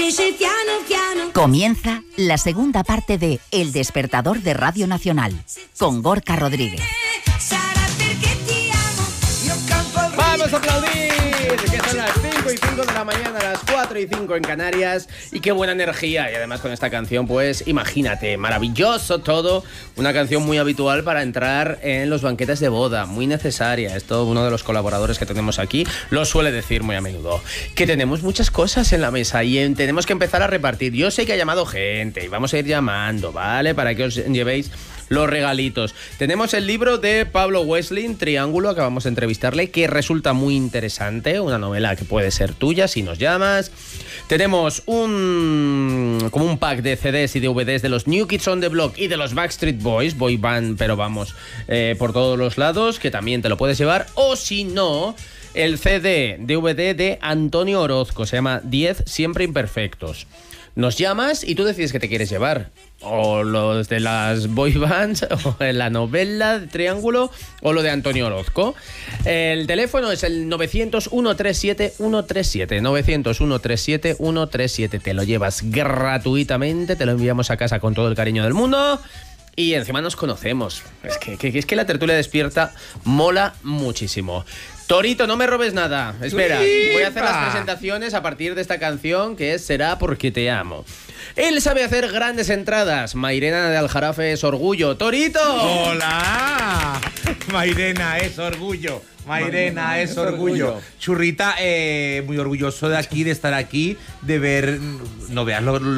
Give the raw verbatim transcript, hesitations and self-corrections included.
Comienza la segunda parte de El Despertador de Radio Nacional, con Gorka Rodríguez. ¡Vamos a aplaudir! Que son las cinco y cinco de la mañana, las cuatro y cinco en Canarias. Y qué buena energía. Y además con esta canción, pues imagínate, maravilloso todo. Una canción muy habitual para entrar en los banquetes de boda, muy necesaria. Esto uno de los colaboradores que tenemos aquí lo suele decir muy a menudo. Que tenemos muchas cosas en la mesa y en, tenemos que empezar a repartir. Yo sé que ha llamado gente y vamos a ir llamando, ¿vale? Para que os llevéis los regalitos. Tenemos el libro de Pablo Wesling, Triángulo, que vamos a entrevistarle, que resulta muy interesante, una novela que puede ser tuya si nos llamas. Tenemos un como un pack de C Ds y D V Ds de los New Kids on the Block y de los Backstreet Boys, boy band, pero vamos, eh, por todos los lados, que también te lo puedes llevar. O si no, el C D, D V D de Antonio Orozco, se llama diez siempre imperfectos. Nos llamas y tú decides qué te quieres llevar. O los de las boy bands, o la novela de Triángulo, o lo de Antonio Orozco. El teléfono es el novecientos, ciento treinta y siete, ciento treinta y siete. novecientos, ciento treinta y siete, ciento treinta y siete. Te lo llevas gratuitamente, te lo enviamos a casa con todo el cariño del mundo. Y encima nos conocemos. Es que, que, es que la tertulia despierta mola muchísimo. Torito, no me robes nada. Espera, voy a hacer las presentaciones a partir de esta canción, que es Será porque te amo. Él sabe hacer grandes entradas. Mairena de Aljarafe es orgullo. ¡Torito! ¡Hola! Mairena es orgullo. Mairena, Mairena es, es orgullo. orgullo. Churrita, eh, muy orgulloso de aquí, de estar aquí, de ver... No veas lo,